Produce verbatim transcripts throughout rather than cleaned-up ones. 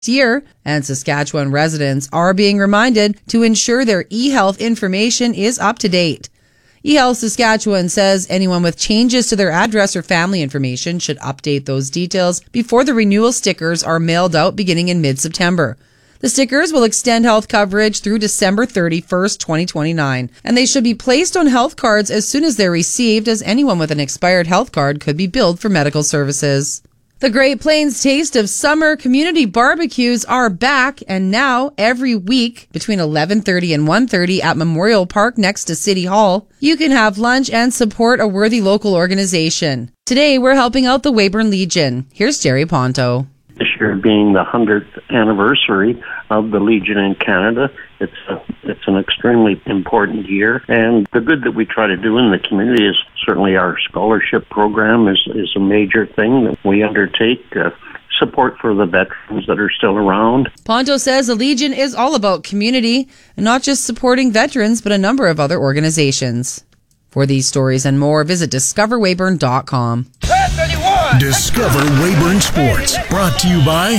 year, and Saskatchewan residents are being reminded to ensure their eHealth information is up to date. eHealth Saskatchewan says anyone with changes to their address or family information should update those details before the renewal stickers are mailed out beginning in mid-September. The stickers will extend health coverage through December thirty-first, twenty twenty-nine, and they should be placed on health cards as soon as they're received, as anyone with an expired health card could be billed for medical services. The Great Plains Taste of Summer community barbecues are back, and now every week between eleven thirty and one thirty at Memorial Park next to City Hall, you can have lunch and support a worthy local organization. Today, we're helping out the Weyburn Legion. Here's Jerry Ponto. This year being the hundredth anniversary of the Legion in Canada, it's a, it's an extremely important year. And the good that we try to do in the community is certainly our scholarship program is, is a major thing that we undertake. Uh, support for the veterans that are still around. Ponto says the Legion is all about community and not just supporting veterans, but a number of other organizations. For these stories and more, visit discover weyburn dot com. Discover Weyburn Sports, brought to you by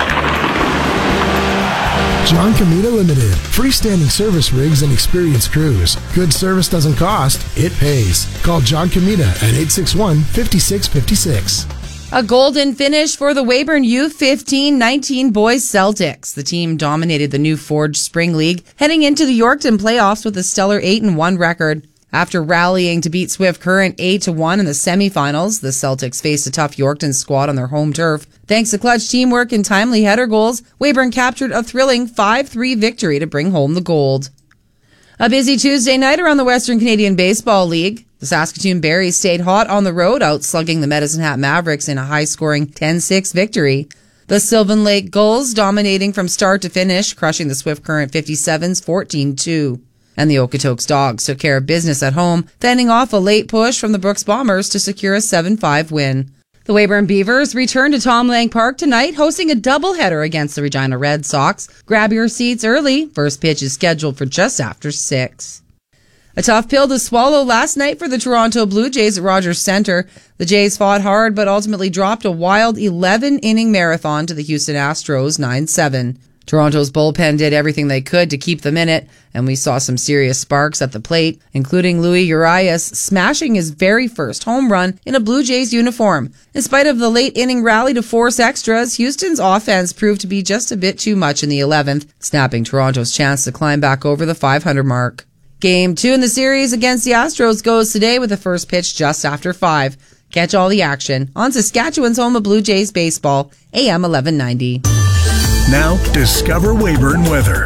John Comita Limited. Freestanding service rigs and experienced crews. Good service doesn't cost, it pays. Call John Comita at eight six one, five six five six. A golden finish for the Weyburn U fifteen nineteen boys Celtics. The team dominated the new Forge Spring League, heading into the Yorkton playoffs with a stellar eight and one record. After rallying to beat Swift Current eight to one in the semifinals, the Celtics faced a tough Yorkton squad on their home turf. Thanks to clutch teamwork and timely header goals, Weyburn captured a thrilling five three victory to bring home the gold. A busy Tuesday night around the Western Canadian Baseball League. The Saskatoon Berries stayed hot on the road, outslugging the Medicine Hat Mavericks in a high-scoring ten six victory. The Sylvan Lake Gulls dominating from start to finish, crushing the Swift Current fifty-sevens fourteen two. And the Okotoks Dogs took care of business at home, fending off a late push from the Brooks Bombers to secure a seven five win. The Weyburn Beavers return to Tom Lang Park tonight, hosting a doubleheader against the Regina Red Sox. Grab your seats early. First pitch is scheduled for just after six. A tough pill to swallow last night for the Toronto Blue Jays at Rogers Centre. The Jays fought hard but ultimately dropped a wild eleven-inning marathon to the Houston Astros nine seven. Toronto's bullpen did everything they could to keep them in it, and we saw some serious sparks at the plate, including Luis Urias smashing his very first home run in a Blue Jays uniform. In spite of the late inning rally to force extras, Houston's offense proved to be just a bit too much in the eleventh, snapping Toronto's chance to climb back over the five hundred mark. Game two in the series against the Astros goes today with the first pitch just after five. Catch all the action on Saskatchewan's home of Blue Jays baseball, A M eleven ninety. Now, Discover Weyburn weather.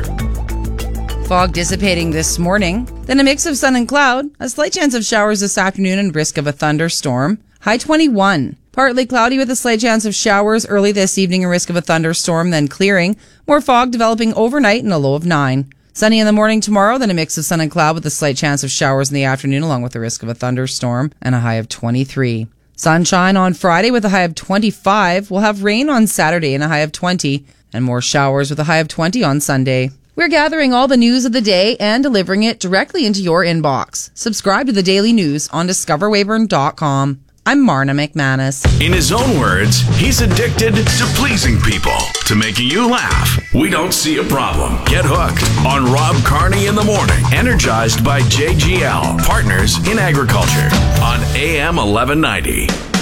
Fog dissipating this morning, then a mix of sun and cloud, a slight chance of showers this afternoon and risk of a thunderstorm. High twenty-one. Partly cloudy with a slight chance of showers early this evening and risk of a thunderstorm, then clearing. More fog developing overnight and a low of nine. Sunny in the morning tomorrow, then a mix of sun and cloud with a slight chance of showers in the afternoon along with the risk of a thunderstorm and a high of twenty-three. Sunshine on Friday with a high of twenty-five. We'll have rain on Saturday and a high of twenty. And more showers with a high of twenty on Sunday. We're gathering all the news of the day and delivering it directly into your inbox. Subscribe to the daily news on discover weyburn dot com. I'm Marna McManus. In his own words, he's addicted to pleasing people, to making you laugh. We don't see a problem. Get hooked on Rob Carney in the morning. Energized by J G L, Partners in Agriculture on A M eleven ninety.